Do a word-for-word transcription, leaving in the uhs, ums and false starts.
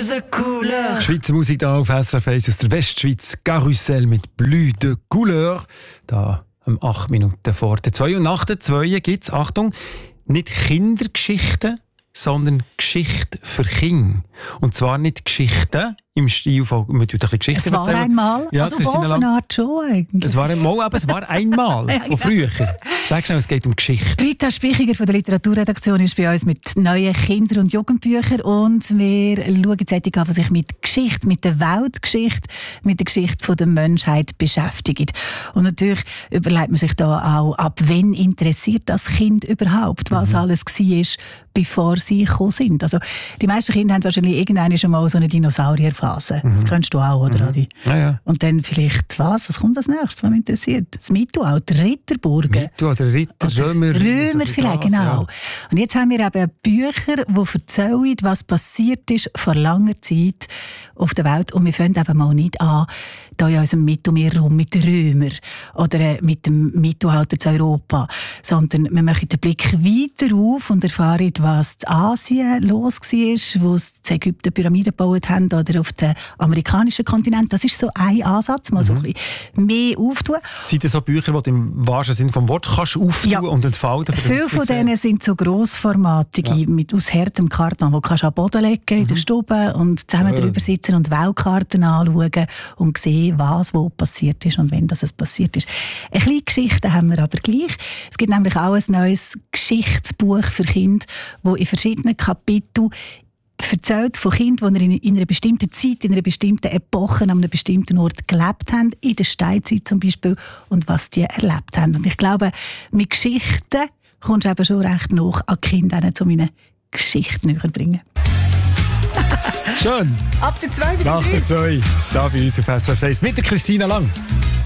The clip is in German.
de couleur. Schweizer Musik hier auf S R F eins aus der Westschweiz. Karussell mit Bleu de Couleur. Da um acht Minuten vor der zwei. Und nach der zwei gibt es, Achtung, nicht Kindergeschichten, sondern Geschichte für Kinder. Und zwar nicht Geschichten im Stil von, man tut ein bisschen Geschichten Es war erzählen. einmal, ja, also Christina auf Lang. eine Art schon eigentlich. Es war einmal, aber es war einmal, von früher. Sag schnell, es geht um Geschichte. Rita Spichiger von der Literaturredaktion ist bei uns mit neuen Kinder- und Jugendbüchern und wir schauen jetzt an, was sich mit Geschichte, mit der Weltgeschichte, mit der Geschichte der Menschheit beschäftigt. Und natürlich überlegt man sich da auch, ab wann interessiert das Kind überhaupt, was mhm. alles war, bevor sie gekommen sind. Also die meisten Kinder haben wahrscheinlich irgendwann schon mal so eine Dinosaurierphase. Mhm. Das kennst du auch, oder, mhm. Adi? Ja, ja. Und dann vielleicht, was? Was kommt als nächstes, was mich interessiert? Das Mittelalter, Ritterburgen. Mittelalter, Ritter, Oder Römer. Römer so vielleicht, das, genau. Ja. Und jetzt haben wir eben Bücher, die erzählen, was passiert ist vor langer Zeit auf der Welt. Und wir fangen eben mal nicht an, hier in unserem Mittelmeerraum mit den Römern oder mit dem Mittelalter zu Europa, sondern wir machen den Blick weiter auf und erfahren, was in Asien los war, wo sie in Ägypten Pyramiden gebaut haben oder auf dem amerikanischen Kontinent. Das ist so ein Ansatz, mal mhm. so ein bisschen mehr auftun. Sind das so Bücher, die du im wahrsten Sinne vom Wort kannst auftun ja. und entfalten? Viele von denen sind so grossformatige, ja. mit aus härtem Karton, die kannst du an den Boden legen mhm. in der Stube und zusammen ja. drüber sitzen und Weltkarten anschauen und sehen, was wo passiert ist und wenn das es passiert ist. Eine kleine Geschichte haben wir aber gleich. Es gibt nämlich auch ein neues Geschichtsbuch für Kinder, das in verschiedenen Kapiteln erzählt von Kindern, die in, in einer bestimmten Zeit, in einer bestimmten Epoche, an einem bestimmten Ort gelebt haben, in der Steinzeit zum Beispiel, und was die erlebt haben. Und ich glaube, mit Geschichten kommst du eben schon recht nach an die Kinder, zu meinen Geschichten näher bringen. Schön. Ab der zwei bis Nach der zwei, da bei uns auf S R F eins mit der Christina Lang.